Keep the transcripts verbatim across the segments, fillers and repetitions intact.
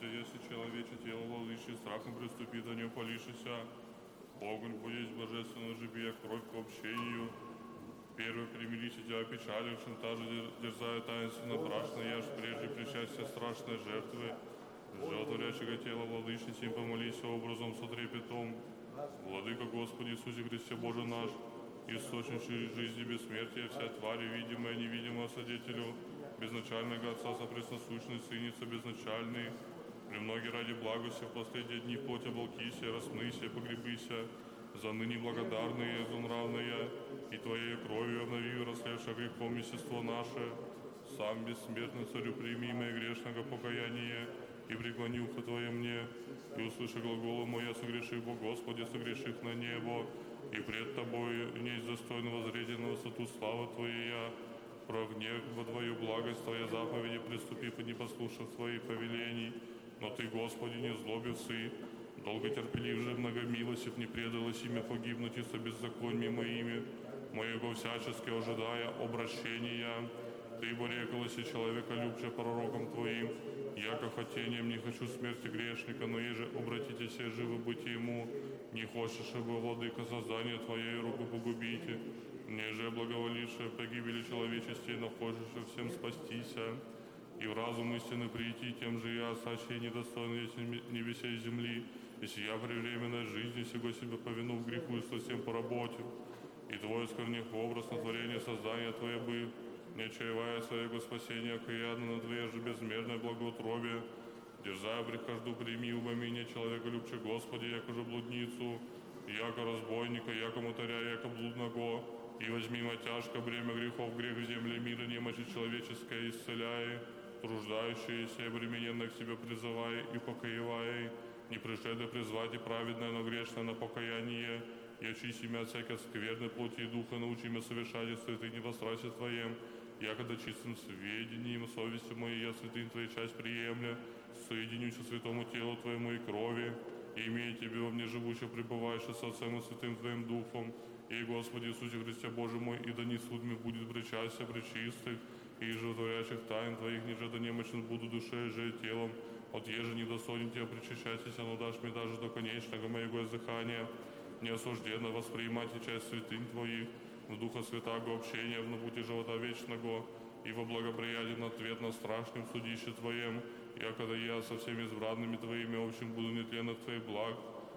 Святый, если человече тело владычи, страхом приступи, да не полишися. Огонь будешь божественного жибия, кровь к общению. Первый примирите тебя опечалившим, та же дерзая таинственно брашно, я ж прежде причастия страшной жертвы. Животворящего тела владычи, сим помолись образом со трепетом. Владыка Господи Иисусе Христе Боже наш, источник жизни бессмертия, вся твари, видимая, невидимая, свидетелю, безначального Отца, сопресносущный, Сыница, безначальный, премноги ради благости в последние дни в плоти оболкися, рассмыся, погребися, за ныне благодарные, зунравные, и Твоей кровью обнови, расслевшее грехом естество наше, сам бессмертный Царю прими имя грешного покаяния, и преклони ухо Твое мне, и услыши глаголы мои, согреши Бог Господи, согреших на небо, и пред Тобою несть достойного зрения на высоту славы Твоя, прогнев во Твою благость, Твоя заповеди, приступи, не послушав Твоих повелений, но Ты, Господи, не злобивший, долготерпелив же, многомилостив, не предалось имя погибнуть и со беззаконьми моими, моего всячески ожидая обращения. Ты борекалась человека, любче пророком Твоим, яко хотением не хочу смерти грешника, но еже обратитесь и живы быть ему, не хочешь, чтобы, владыка, создание Твоей руку погубите, неже благоволившее погибели человечести, но хочешь всем спастися, и в разум истины прийти, тем же я, сачи недостойный небеса и земли, если я при временной жизни сего себя повину в греху и совсем поработил, и Твой скорних образ на творение создания Твое был, не чаевая своего спасения, окаянно на Твое же безмерное благоутробие, дерзая прихожду, прими убо меня, человека любче Господи, яко же блудницу, яко разбойника, яко мутаря, яко блудного, и возьми мо тяжко бремя грехов, грех в земле мира, немощи человеческое исцеляй, труждающиеся и обремененных к Тебе призывай и покоевай, не пришеды призвать и праведное, но грешное на покаяние, и очисти меня от всякой скверной плоти и духа, научи меня совершать и святыни во страсти Твоем, якогда чистым сведением, совестью моей, я святынь Твоей часть приемля, соединюсь со святому телу Твоему и крови, и имея Тебе во мне живуще, пребывающий со Отцем и Святым Твоим Духом, и Господи Иисусе Христе Боже мой, и да не суд мне будет причастия пречистых, и животворящих тайн Твоих, ниже да немощен буду душой же телом, от еже недостоин Тебя причащайтеся, но дашь мне даже до конечного моего издыхания, неосужденно воспринимать и часть святынь Твоих, в Духа Святаго общения, в набуте живота вечного, и во благоприятии на ответ на страшном судище Твоем, якогда я со всеми избранными Твоими общим буду нетленных Твоих благ,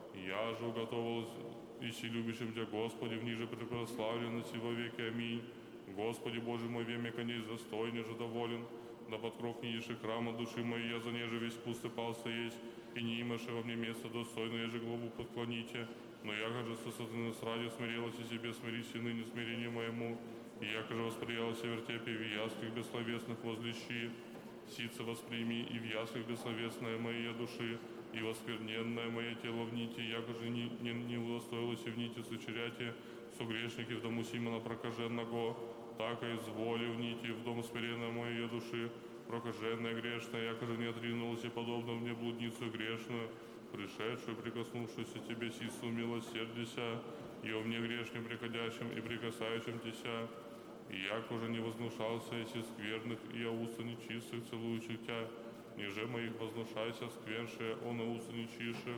я же уготовил и си любящим Тебя, Господи, в ниже препрославленности во веки. Аминь. Господи Боже мой, веме конец достойный же доволен, да под кров книжи храма души моей, я за неже весь пуст и пался есть, и не имаше во мне места достойно, еже главу подклоните, но яко же со сатаны сради смирилась и себе смирись и ныне смирение моему, и яко же восприялась и вертепе в яслях бессловесных возлещи, сице восприми и в яслях бессловесная моя души, и воскверненное мое тело в нити, яко же не, не, не удостоилось и в нити сочеряти, со грешники в дому Симона прокаженного, так и изволи в нити в дом смиренной моей души, прокаженная грешная, яко же не отринулась и подобно мне блудницу грешную, пришедшую, прикоснувшуюся Тебе сису милосердися, и о мне грешным приходящим и прикасающим Тебя, и яко уже не вознушался из скверных и о уста нечистых, целующих Тебя, ниже моих вознушайся, скверншие, он и уста нечистых,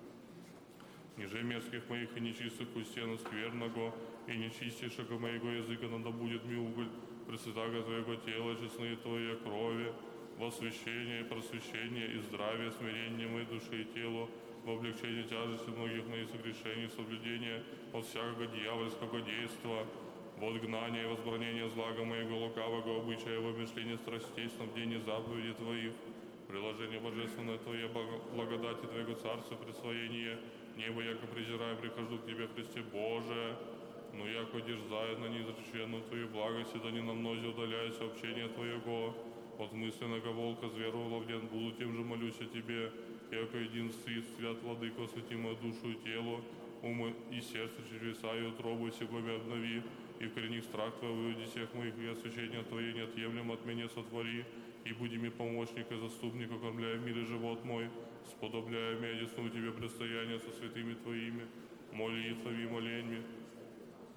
ниже мерзких моих и нечистых устен скверного, и нечистейшего моего языка надо будет ми уголь, пресвятаго Твоего тела, честные Твоей крови, во освящение и просвещение и здравие, смирение моей души и телу, в облегчение тяжести многих моих согрешений, соблюдение от всякого дьявольского действа, в отгнание и возбранение злага моего лукавого обычая, в обмышление страстей, снабдение заповеди Твоих, приложение божественное Твое, благодати Твоего Царства, присвоение небо, яко презирая, прихожу к Тебе, Христе Боже, но яко дерзает на неизреченную Твою благость, и да не на мнозе удаляйся общение Твоего, от мысленного волка зверу ловлен буду, тем же молюсь о Тебе, яко един свят, свят Владыко, освети мою душу и тело, умы и сердце, чревеса и утробу, и сегодня обнови, и в коренных страх Твой выведи всех моих, и освящение Твое неотъемлем от меня сотвори, и буди ми помощник и заступник, окормляя в мире живот мой, сподобляя меня десну Тебе предстояние со святыми Твоими, молитвами и моленьми.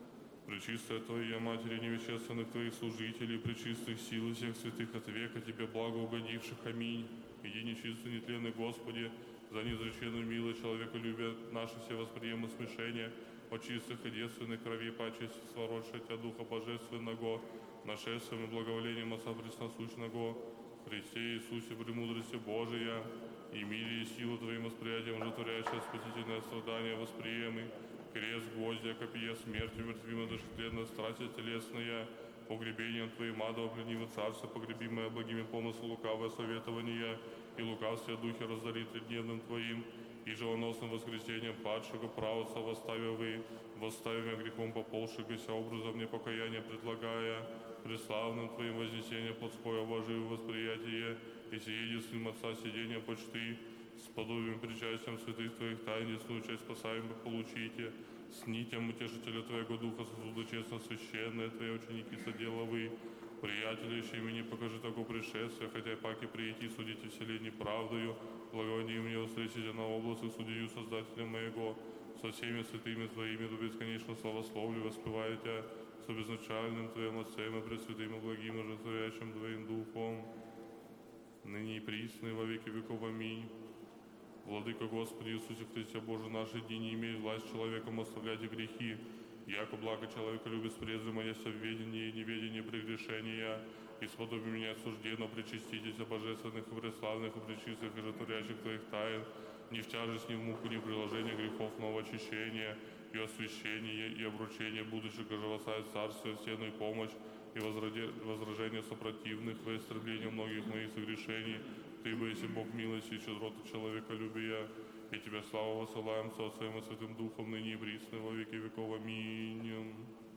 Пречистая Твоя Матери невещественных Твоих служителей, пречистых сил и всех святых от века Тебе благо угодивших. Аминь. Иди нечистый, нетленный Господи, за неизреченную милость человеколюбия наши все восприемы смешения, от чистых и девственных кровей почести своротшая Тя Духа Божественного, нашествием и благоволением Отца Пресносущного, Христе Иисусе, премудрости Божия, и мире и силу Твоим восприятием житворящее спасительное страдание восприемы, крест, гвоздя, копье, смертью мертвим, душетленная страсть телесная, погребением Твоим адово пленивое царство, погребимое благими помыслу лукавое советование, и лукавствие духе разорит дневным Твоим, и живоносным воскресением падшего правоца восставя вы, восставим грехом поползшегося образом непокаяния предлагая, преславным Твоим вознесение плотское обожив восприятие, и сиединством Отца сидения почты, с подобием причастием святых Твоих тайн, ясную часть спасаем получите, с нитям утешителя Твоего Духа сосуда честно священное, Твои ученики соделовы, приятели, еще имени покажи такое пришествие, хотя и паки прийти судите вселенной правдою, благовони мне встретите на области судью Создателя моего, со всеми святыми Твоими до бесконечно славословлю, воспеваю Тебя с обезначальным Твоим Отцем и пресвятым и благим и житворящим Твоим Духом, ныне и присно и во веки веков. Аминь. Владыка Господи Иисусе Христе Боже, наши дни не имеет власть человеком оставлять и грехи, яко благо человека любит с презримо, если в ведении и неведении прегрешения, и сподоби меня осужденно причаститесь божественных и преславных и пречистых и житворящих Твоих тайн, ни в тяжесть, ни в муку, ни в приложение грехов, но в очищение и освящение и обручение будущих оживосает царствие, стену и помощь, и возражение сопротивных во истребление многих моих согрешений. Ты, боися Бог милости и щедроты человеколюбия, и Тебе славу высылаем со Отцем и Святым Духом, ныне и присно во веки веков. Аминь.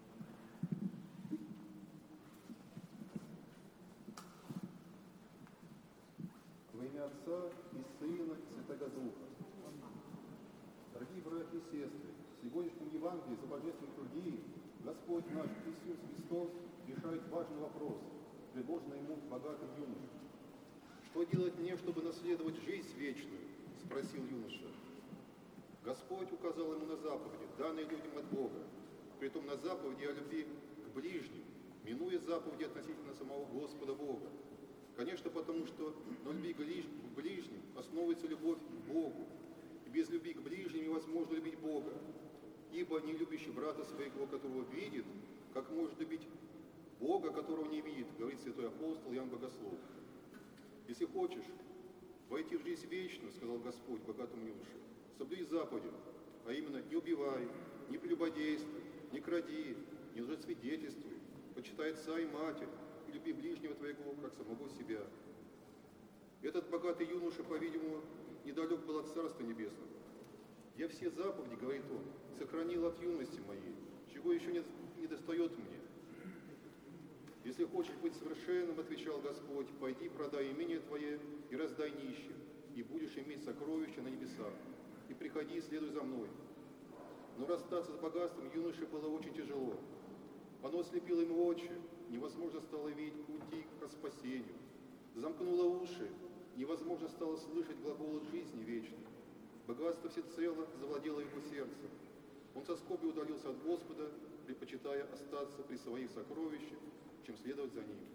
Во имя Отца и Сына и Святого Духа. Дорогие братья и сестры, в сегодняшнем Евангелии за божественной литургией Господь наш Иисус Христос решает важный вопрос, предложенный ему богатым юношей. «Что делать мне, чтобы наследовать жизнь вечную?» – спросил юноша. Господь указал ему на заповеди, данные людям от Бога, притом на заповеди о любви к ближним, минуя заповеди относительно самого Господа Бога. Конечно, потому что на любви к ближним основывается любовь к Богу, и без любви к ближним невозможно любить Бога, ибо не любящий брата своего, которого видит, как может любить Бога, которого не видит, говорит святой апостол Иоанн Богослов. «Если хочешь войти в жизнь вечную, — сказал Господь богатому юноше, — соблюй заповеди, а именно не убивай, не прелюбодействуй, не кради, не лжесвидетельствуй, почитай отца и матерь, и люби ближнего твоего, как самого себя». Этот богатый юноша, по-видимому, недалек был от Царства Небесного. «Я все заповеди, — говорит он, — сохранил от юности моей, чего еще не, не достает мне. Если хочешь быть совершенным, — отвечал Господь, — пойди, продай имение твое и раздай нищим, и будешь иметь сокровища на небесах, и приходи и следуй за мной». Но расстаться с богатством юноше было очень тяжело. Оно ослепило ему очи, невозможно стало видеть пути к спасению, замкнуло уши, невозможно стало слышать глаголы жизни вечной. Богатство всецело завладело его сердцем. Он со скорбью удалился от Господа, предпочитая остаться при своих сокровищах, чем следовать за ним.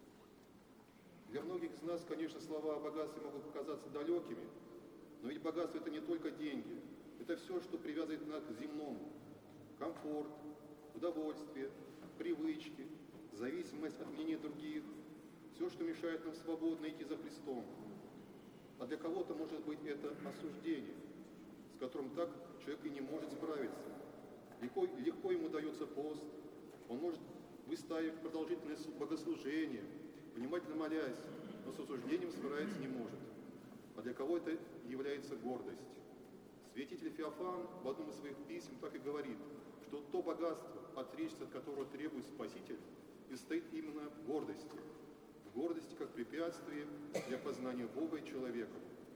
Для многих из нас, конечно, слова о богатстве могут показаться далекими, но ведь богатство — это не только деньги, это все, что привязывает нас к земному. Комфорт, удовольствие, привычки, зависимость от мнения других, все, что мешает нам свободно идти за Христом. А для кого-то, может быть, это осуждение, с которым так человек и не может справиться. Легко, легко ему дается пост, он может выставив продолжительное богослужение, внимательно молясь, но с осуждением справиться не может. А для кого это является гордость. Святитель Феофан в одном из своих писем так и говорит, что то богатство, отречься от которого требует Спаситель, и стоит именно в гордости. В гордости как препятствие для познания Бога и человека.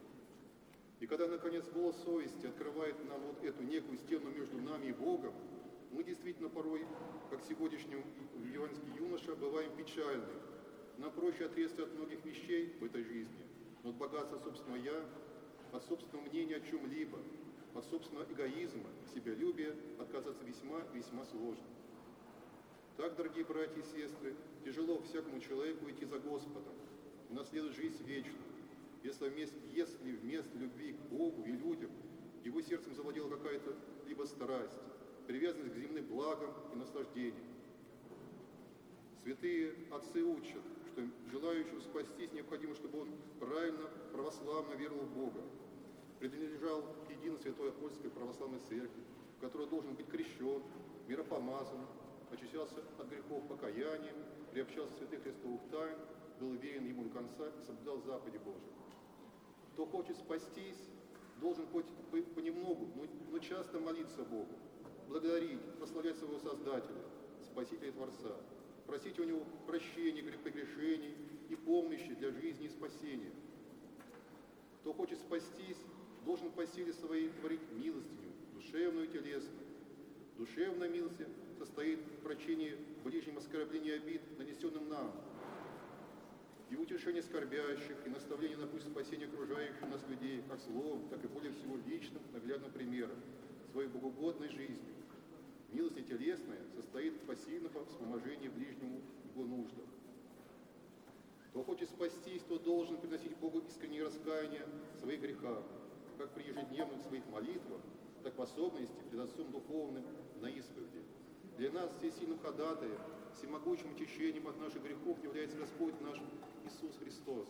И когда, наконец, голос совести открывает нам вот эту некую стену между нами и Богом, мы действительно порой, как сегодняшний евангельский юноша, бываем печальны. Нам проще отрезаться от многих вещей в этой жизни, но от богатства собственного «я», от собственного мнения о чем-либо, от собственного эгоизма, себялюбия отказаться весьма-весьма сложно. Так, дорогие братья и сестры, тяжело всякому человеку идти за Господом и наследовать жизнь вечную, если вместо, если вместо любви к Богу и людям его сердцем завладела какая-то либо страсть, привязанность к земным благам и наслаждениям. Святые отцы учат, что желающему спастись необходимо, чтобы он правильно, православно веровал в Бога, принадлежал к единой святой апостольской православной церкви, в которой должен быть крещен, миропомазан, очищался от грехов покаянием, приобщался к святых христовых тайн, был верен ему до конца и соблюдал заповеди Божьи. Кто хочет спастись, должен хоть понемногу, но, но часто молиться Богу, благодарить, прославлять своего Создателя, Спасителя и Творца, просить у Него прощения, прегрешений и помощи для жизни и спасения. Кто хочет спастись, должен по силе своей творить милостыню, душевную и телесную. Душевная милость состоит в прощении ближним оскорблений и обид, нанесенным нам, и утешение скорбящих, и наставление на путь спасения окружающих нас людей, как словом, так и более всего личным, наглядным примером своей богоугодной жизни. Милость телесная состоит в пассивном вспоможении ближнему его нуждам. Кто хочет спастись, то должен приносить Богу искреннее раскаяние в своих грехах, как при ежедневных своих молитвах, так в особенности пред Отцом Духовным на исповеди. Для нас всесильным ходатаем, всемогущим очищением от наших грехов является Господь наш Иисус Христос.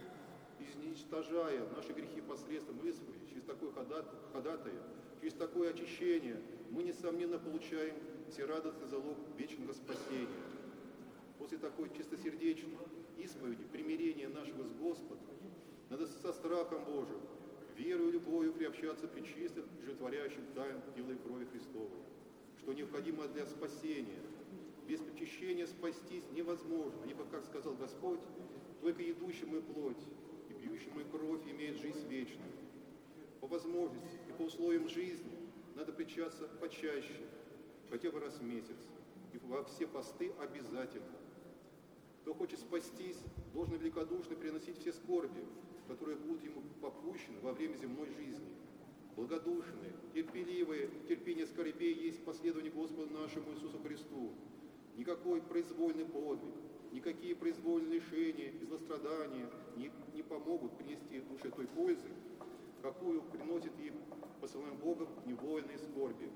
Изничтожая наши грехи посредством исповеди, через такое ходатая, через такое очищение, мы, несомненно, получаем всерадостный залог вечного спасения. После такой чистосердечной исповеди, примирения нашего с Господом, надо со страхом Божиим, верою и любовью приобщаться к чистым, животворящим тайн тела и крови Христовой, что необходимо для спасения. Без причащения спастись невозможно, ибо, как сказал Господь, только едущий мою плоть и пьющий мою кровь имеет жизнь вечную. По возможности и по условиям жизни надо причащаться почаще, хотя бы раз в месяц, и во все посты обязательно. Кто хочет спастись, должен великодушно приносить все скорби, которые будут ему попущены во время земной жизни. Благодушные, терпеливые, терпение скорбей есть последование Господу нашему Иисусу Христу. Никакой произвольный подвиг, никакие произвольные лишения и злострадания не, не помогут принести душе той пользы, какую приносит им посылаем Богом невольные скорби.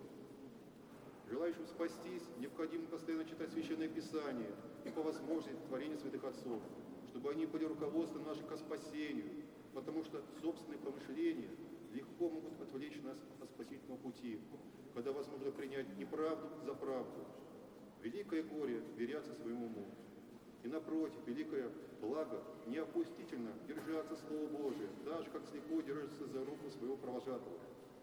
Желающим спастись, необходимо постоянно читать Священное Писание и по возможности творения святых отцов, чтобы они были руководством нашим ко спасению, потому что собственные помышления легко могут отвлечь нас от спасительного пути, когда возможно принять неправду за правду. Великое горе верятся своему уму. И напротив, великое благо неопустительно держаться Слова Божия, даже как слепой держится за руку своего провожатого.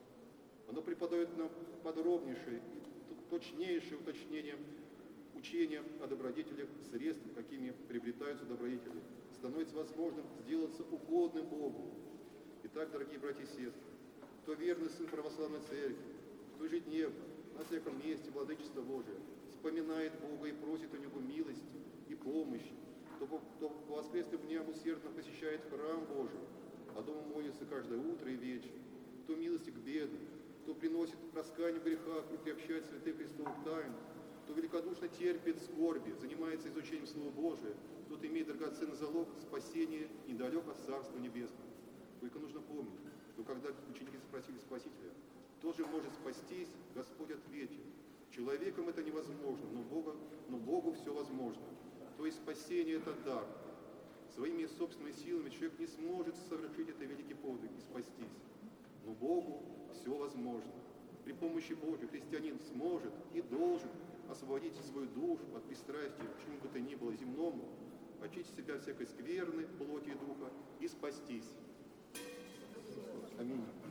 Оно преподает нам подробнейшее и точнейшее уточнение учения о добродетелях средств, какими приобретаются добродетели. Становится возможным сделаться угодным Богу. Итак, дорогие братья и сестры, кто верный сын православной церкви, кто ежедневно, на всяком месте владычества Божия, вспоминает Бога и просит у Него милости и помощи, кто по, кто по воскресным дням усердно посещает храм Божий, а дома молится каждое утро и вечер, кто милости к бедным, кто приносит раскаяние в грехах и приобщает святых Христовых тайн, кто великодушно терпит скорби, занимается изучением Слова Божия, тот имеет драгоценный залог спасения недалек от Царства Небесного. Только нужно помнить, что когда ученики спросили Спасителя, кто же может спастись, Господь ответил: человеком это невозможно, но, Бога, но Богу все возможно. То есть спасение – это дар. Своими собственными силами человек не сможет совершить это великий подвиг и спастись. Но Богу все возможно. При помощи Божьей христианин сможет и должен освободить свою душу от пристрастия к чему бы то ни было земному, очистить себя всякой скверны, плоти и духа и спастись. Аминь.